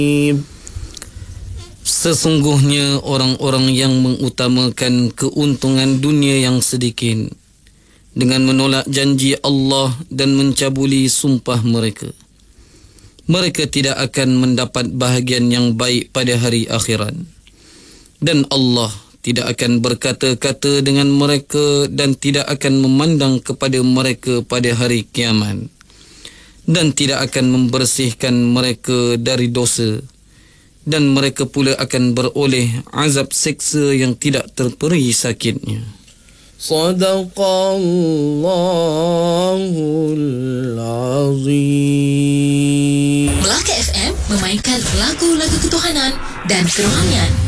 Sesungguhnya orang-orang yang mengutamakan keuntungan dunia yang sedikit dengan menolak janji Allah dan mencabuli sumpah mereka, mereka tidak akan mendapat bahagian yang baik pada hari akhirat. Dan Allah tidak akan berkata-kata dengan mereka dan tidak akan memandang kepada mereka pada hari kiamat, dan tidak akan membersihkan mereka dari dosa, dan mereka pula akan beroleh azab seksa yang tidak terperi sakitnya. Sadaqallahul Azim. Melaka FM memainkan lagu-lagu ketuhanan dan kerohanian